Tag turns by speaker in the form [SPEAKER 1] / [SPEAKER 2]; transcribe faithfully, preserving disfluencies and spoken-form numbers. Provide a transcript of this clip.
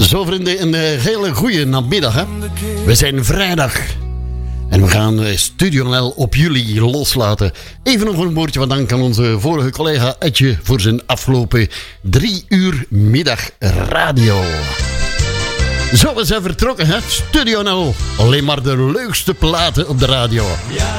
[SPEAKER 1] Zo vrienden, een hele goede namiddag. Hè? We zijn vrijdag. En we gaan Studio L op jullie loslaten. Even nog een woordje van dank aan onze vorige collega Etje voor zijn afgelopen drie uur middag radio. Zo is hij vertrokken, hè? Studio L. Alleen maar de leukste platen op de radio.